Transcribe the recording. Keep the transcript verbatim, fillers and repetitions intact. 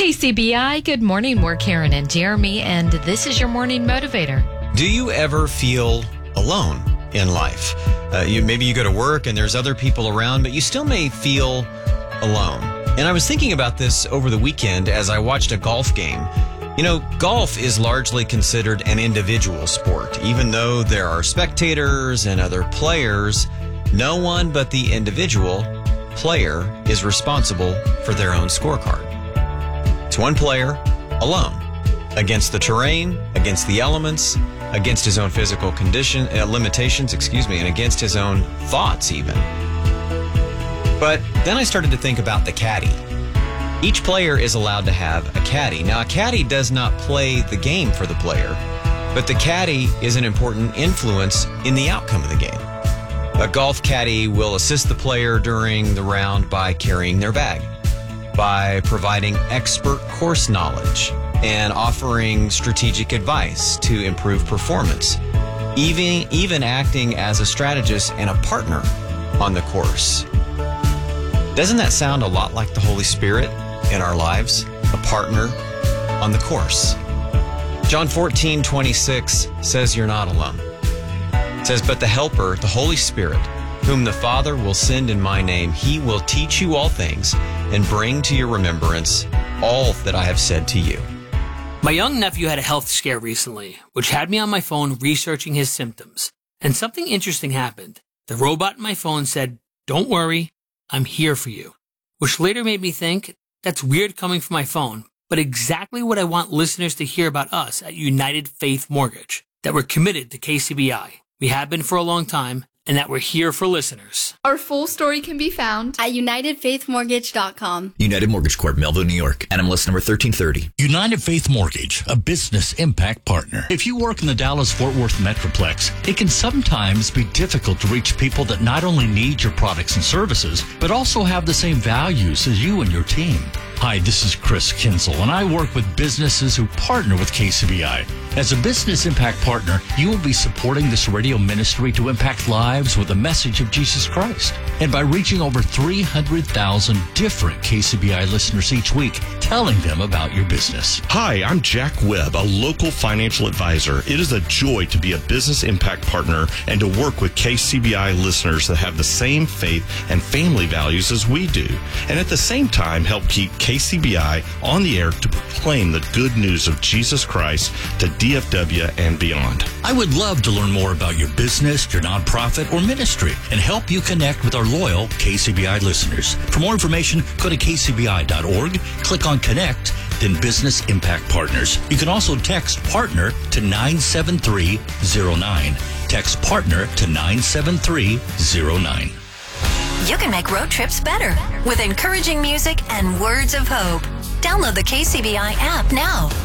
K C B I, good morning. We're Karen and Jeremy, and this is your morning motivator. Do you ever feel alone in life? Uh, you, maybe you go to work and there's other people around, but you still may feel alone. And I was thinking about this over the weekend as I watched a golf game. You know, golf is largely considered an individual sport. Even though there are spectators and other players, no one but the individual player is responsible for their own scorecard. It's one player alone against the terrain, against the elements, against his own physical condition, uh, limitations, excuse me, and against his own thoughts even. But then I started to think about the caddy. Each player is allowed to have a caddy. Now, a caddy does not play the game for the player, but the caddy is an important influence in the outcome of the game. A golf caddy will assist the player during the round by carrying their bag, by providing expert course knowledge, and offering strategic advice to improve performance, even, even acting as a strategist and a partner on the course. Doesn't that sound a lot like the Holy Spirit in our lives? A partner on the course. John fourteen twenty-six says you're not alone. It says, but the Helper, the Holy Spirit, whom the Father will send in my name, he will teach you all things and bring to your remembrance all that I have said to you. My young nephew had a health scare recently, which had me on my phone researching his symptoms. And something interesting happened. The robot in my phone said, don't worry, I'm here for you. Which later made me think, that's weird coming from my phone, but exactly what I want listeners to hear about us at United Faith Mortgage, that we're committed to K C B I. We have been for a long time, and that we're here for listeners. Our full story can be found at united faith mortgage dot com. United Mortgage Corp, Melville, New York. N M L S number thirteen thirty. United Faith Mortgage, a business impact partner. If you work in the Dallas-Fort Worth Metroplex, it can sometimes be difficult to reach people that not only need your products and services, but also have the same values as you and your team. Hi, this is Chris Kinsel, and I work with businesses who partner with K C B I. As a business impact partner, you will be supporting this radio ministry to impact lives with the message of Jesus Christ. And by reaching over three hundred thousand different K C B I listeners each week, telling them about your business. Hi, I'm Jack Webb, a local financial advisor. It is a joy to be a business impact partner and to work with K C B I listeners that have the same faith and family values as we do, and at the same time help keep K C B I on the air to proclaim the good news of Jesus Christ to D F W and beyond. I would love to learn more about your business, your nonprofit, or ministry and help you connect with our loyal K C B I listeners. For more information, go to k c b i dot org, click on Connect, then Business Impact Partners. You can also text PARTNER to nine seven three zero nine. Text PARTNER to nine seven three zero nine. You can make road trips better with encouraging music and words of hope. Download the K C B I app now.